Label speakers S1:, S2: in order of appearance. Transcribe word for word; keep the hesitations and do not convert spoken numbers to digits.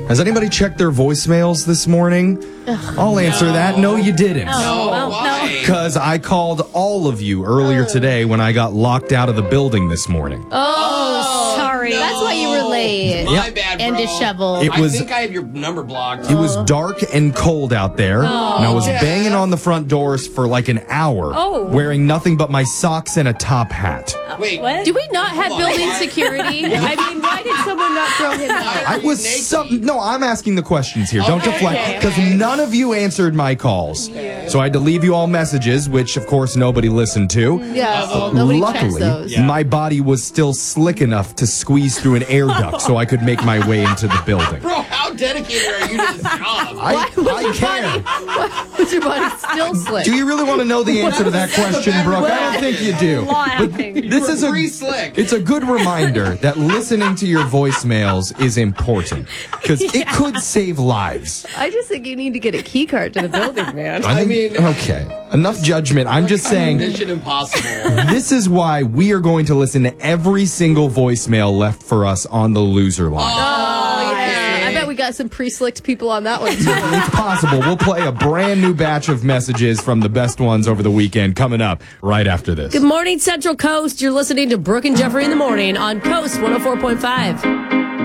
S1: Has anybody checked their voicemails this morning? Ugh, I'll answer no. that. No, you didn't.
S2: Oh, well, why?
S1: Because I called all of you earlier today when I got locked out of the building this morning.
S2: Oh, oh sorry.
S3: No. That's why you were late.
S2: My yep. bad, bro.
S3: And disheveled.
S1: It was,
S2: I think I have your number blocked.
S1: It was dark and cold out there,
S3: oh.
S1: and I was banging on the front doors for like an hour,
S3: oh.
S1: wearing nothing but my socks and a top hat.
S2: Wait,
S3: what? Do we not have building security? I mean, why did someone not throw him out?
S1: I was some, no, I'm asking the questions here. Don't
S3: okay,
S1: deflect, because
S3: okay.
S1: none of you answered my calls. Yeah. So I had to leave you all messages, which of course nobody listened to.
S3: Yeah, well, nobody checks
S1: Luckily,
S3: those.
S1: Yeah. my body was still slick enough to squeeze through an air duct, so I could make my way into the building.
S2: Bro, how dedicated are you to this job?
S1: I, I care.
S3: Why was your body still slick?
S1: Do you really want to know the answer to that question, Brooke? I don't think you do. But this is a
S2: slick.
S1: It's a good reminder that listening to your voicemails is important because yeah. it could save lives.
S3: I just think you need to get a key card to the building, man.
S1: I, think, I mean, okay, enough judgment. I'm just saying.
S2: Mission Impossible.
S1: This is why we are going to listen to every single voicemail left for us on the loser line.
S3: Oh, yeah. I bet we got some pre-slicked people on that one, too.
S1: It's possible. We'll play a brand new batch of messages from the best ones over the weekend coming up right after this.
S4: Good morning, Central Coast. You're listening to Brooke and Jeffrey in the morning on Coast one oh four point five.